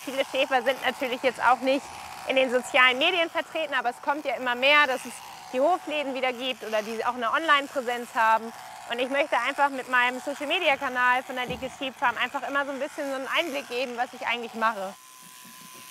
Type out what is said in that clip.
viele Schäfer sind natürlich jetzt auch nicht in den sozialen Medien vertreten, aber es kommt ja immer mehr, dass es die Hofläden wieder gibt oder die auch eine Online-Präsenz haben. Und ich möchte einfach mit meinem Social-Media-Kanal von der Leaky Sheep Farm einfach immer so ein bisschen so einen Einblick geben, was ich eigentlich mache.